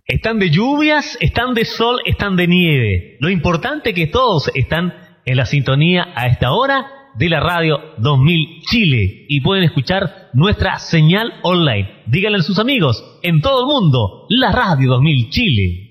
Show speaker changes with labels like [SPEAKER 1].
[SPEAKER 1] Están de lluvias, están de sol, están de nieve. Lo importante es que todos están en la sintonía a esta hora de la Radio 2000 Chile y pueden escuchar nuestra señal online. Díganle a sus amigos en todo el mundo, la Radio 2000 Chile.